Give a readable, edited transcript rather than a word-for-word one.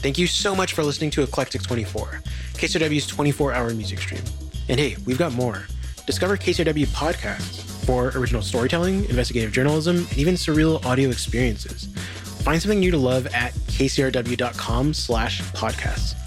Thank you so much for listening to Eclectic 24, KCRW's 24-hour music stream. And hey, we've got more. Discover KCRW podcasts for original storytelling, investigative journalism, and even surreal audio experiences. Find something new to love at kcrw.com/podcasts.